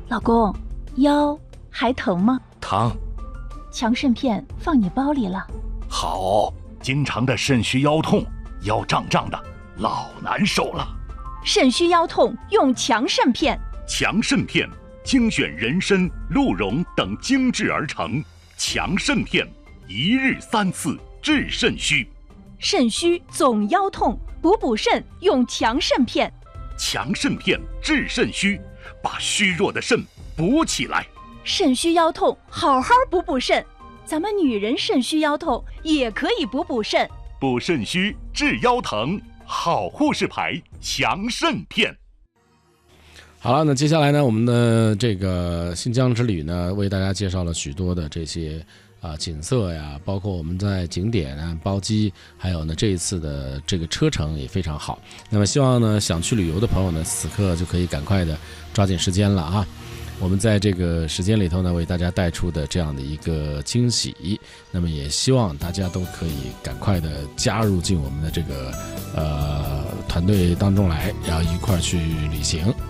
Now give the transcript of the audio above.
老公，腰还疼吗？ 疼。 强肾片放你包里了。 好，经常的肾虚腰痛，腰胀胀的，老难受了。 肾虚腰痛用强肾片。 强肾片精选人参、鹿茸等精制而成，强肾片一日3次治肾虚。 肾虚总腰痛，补肾用强肾片。 强肾片治肾虚，把虚弱的肾补起来。 肾虚腰痛，好好补肾。咱们女人肾虚腰痛也可以补肾。 补肾虚治腰疼，好护士牌强肾片。 好了，那接下来呢，我们的这个新疆之旅呢，为大家介绍了许多的这些景色呀，包括我们在景点啊、包机，还有呢这一次的这个车程也非常好。那么希望呢想去旅游的朋友呢，此刻就可以赶快的抓紧时间了啊！我们在这个时间里头呢，为大家带出的这样的一个惊喜，那么也希望大家都可以赶快的加入进我们的这个团队当中来，然后一块儿去旅行。